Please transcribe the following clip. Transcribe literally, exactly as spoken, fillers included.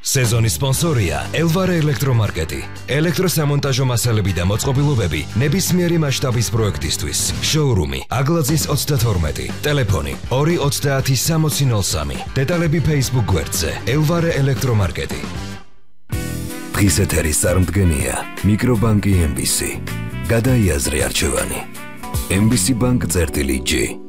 სეზონის სპონსორია ელვარე ელექტრომარკეტი. ელექტროსამონტაჟო მასალები და მოწყობილობები ნებისმიერი მასშტაბის პროექტისთვის. შოურუმი აგლაძის ოცდათორმეტი. ტელეფონი ორი ოცდაათი სამოცი ნოლ სამი. დეტალები Facebook გვერდზე ელვარე ელექტრომარკეტი. დღის ეთერის წარმდგენია მიკრობანკი ემ ბი სი. გადაიაზრე არჩევანი. ემ ბი სი ბანკ წერტილი ჯი.